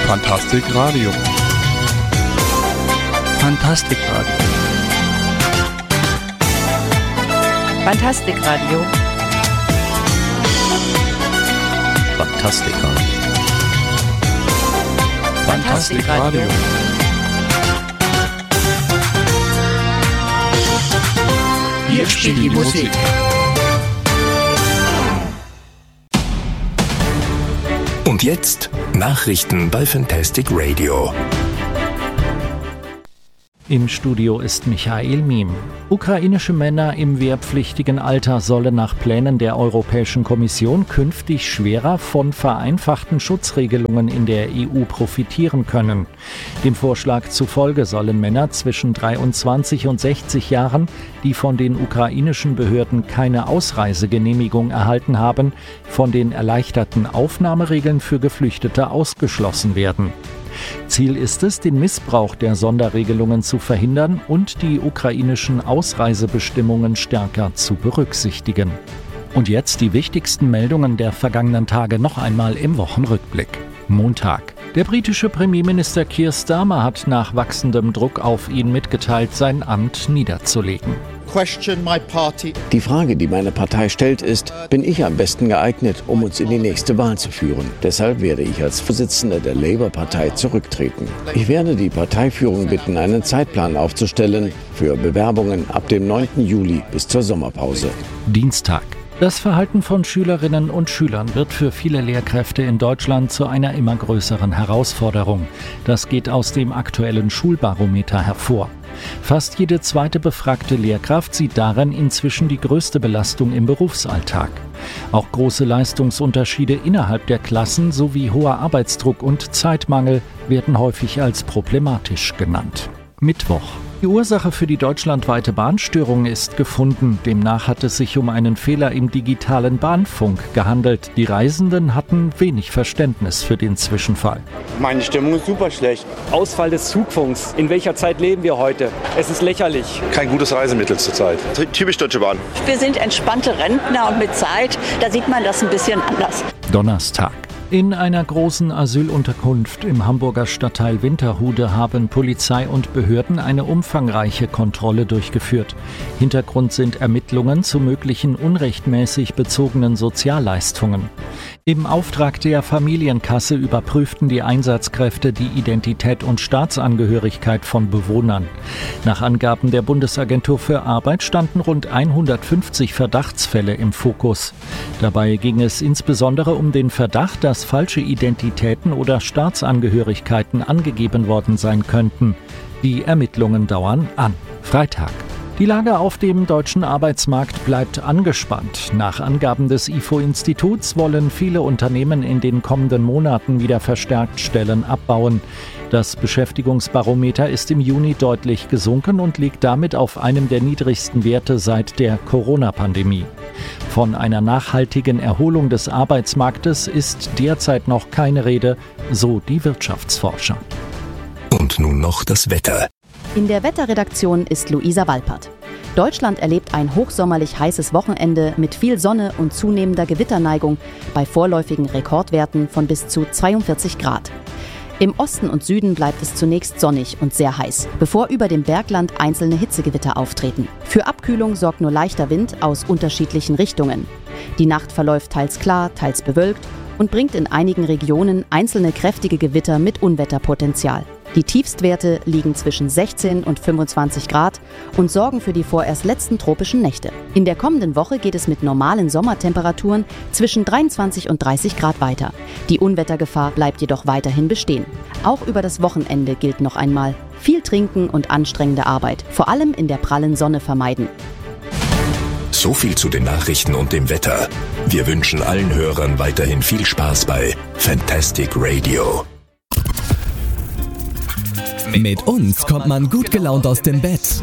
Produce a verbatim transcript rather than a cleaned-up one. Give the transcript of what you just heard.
Fantastic Radio. Fantastic Radio. Fantastic Radio. Fantastic Radio. Fantastic Radio. Hier spielt die Musik. Und jetzt Nachrichten bei Fantastic Radio. Im Studio ist Michael Miem. Ukrainische Männer im wehrpflichtigen Alter sollen nach Plänen der Europäischen Kommission künftig schwerer von vereinfachten Schutzregelungen in der E U profitieren können. Dem Vorschlag zufolge sollen Männer zwischen dreiundzwanzig und sechzig Jahren, die von den ukrainischen Behörden keine Ausreisegenehmigung erhalten haben, von den erleichterten Aufnahmeregeln für Geflüchtete ausgeschlossen werden. Ziel ist es, den Missbrauch der Sonderregelungen zu verhindern und die ukrainischen Ausreisebestimmungen stärker zu berücksichtigen. Und jetzt die wichtigsten Meldungen der vergangenen Tage noch einmal im Wochenrückblick. Montag. Der britische Premierminister Keir Starmer hat nach wachsendem Druck auf ihn mitgeteilt, sein Amt niederzulegen. Die Frage, die meine Partei stellt, ist, bin ich am besten geeignet, um uns in die nächste Wahl zu führen? Deshalb werde ich als Vorsitzender der Labour-Partei zurücktreten. Ich werde die Parteiführung bitten, einen Zeitplan aufzustellen für Bewerbungen ab dem neunten Juli bis zur Sommerpause. Dienstag. Das Verhalten von Schülerinnen und Schülern wird für viele Lehrkräfte in Deutschland zu einer immer größeren Herausforderung. Das geht aus dem aktuellen Schulbarometer hervor. Fast jede zweite befragte Lehrkraft sieht darin inzwischen die größte Belastung im Berufsalltag. Auch große Leistungsunterschiede innerhalb der Klassen sowie hoher Arbeitsdruck und Zeitmangel werden häufig als problematisch genannt. Mittwoch. Die Ursache für die deutschlandweite Bahnstörung ist gefunden. Demnach hat es sich um einen Fehler im digitalen Bahnfunk gehandelt. Die Reisenden hatten wenig Verständnis für den Zwischenfall. Meine Stimmung ist super schlecht. Ausfall des Zugfunks. In welcher Zeit leben wir heute? Es ist lächerlich. Kein gutes Reisemittel zurzeit. Typisch Deutsche Bahn. Wir sind entspannte Rentner und mit Zeit, da sieht man das ein bisschen anders. Donnerstag. In einer großen Asylunterkunft im Hamburger Stadtteil Winterhude haben Polizei und Behörden eine umfangreiche Kontrolle durchgeführt. Hintergrund sind Ermittlungen zu möglichen unrechtmäßig bezogenen Sozialleistungen. Im Auftrag der Familienkasse überprüften die Einsatzkräfte die Identität und Staatsangehörigkeit von Bewohnern. Nach Angaben der Bundesagentur für Arbeit standen rund hundertfünfzig Verdachtsfälle im Fokus. Dabei ging es insbesondere um den Verdacht, dass falsche Identitäten oder Staatsangehörigkeiten angegeben worden sein könnten. Die Ermittlungen dauern an. Freitag. Die Lage auf dem deutschen Arbeitsmarkt bleibt angespannt. Nach Angaben des I F O-Instituts wollen viele Unternehmen in den kommenden Monaten wieder verstärkt Stellen abbauen. Das Beschäftigungsbarometer ist im Juni deutlich gesunken und liegt damit auf einem der niedrigsten Werte seit der Corona-Pandemie. Von einer nachhaltigen Erholung des Arbeitsmarktes ist derzeit noch keine Rede, so die Wirtschaftsforscher. Und nun noch das Wetter. In der Wetterredaktion ist Luisa Walpert. Deutschland erlebt ein hochsommerlich heißes Wochenende mit viel Sonne und zunehmender Gewitterneigung bei vorläufigen Rekordwerten von bis zu zweiundvierzig Grad. Im Osten und Süden bleibt es zunächst sonnig und sehr heiß, bevor über dem Bergland einzelne Hitzegewitter auftreten. Für Abkühlung sorgt nur leichter Wind aus unterschiedlichen Richtungen. Die Nacht verläuft teils klar, teils bewölkt und bringt in einigen Regionen einzelne kräftige Gewitter mit Unwetterpotenzial. Die Tiefstwerte liegen zwischen sechzehn und fünfundzwanzig Grad und sorgen für die vorerst letzten tropischen Nächte. In der kommenden Woche geht es mit normalen Sommertemperaturen zwischen dreiundzwanzig und dreißig Grad weiter. Die Unwettergefahr bleibt jedoch weiterhin bestehen. Auch über das Wochenende gilt noch einmal: viel trinken und anstrengende Arbeit, vor allem in der prallen Sonne, vermeiden. So viel zu den Nachrichten und dem Wetter. Wir wünschen allen Hörern weiterhin viel Spaß bei Fantastic Radio. Mit uns kommt man gut gelaunt aus dem Bett.